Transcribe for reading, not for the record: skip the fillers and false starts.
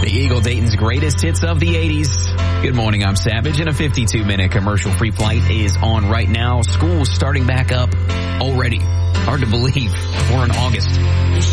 The Eagle Dayton's greatest hits of the 80s. Good morning, I'm Savage, and a 52-minute commercial-free flight is on right now. School's starting back up already. Hard to believe we're in August.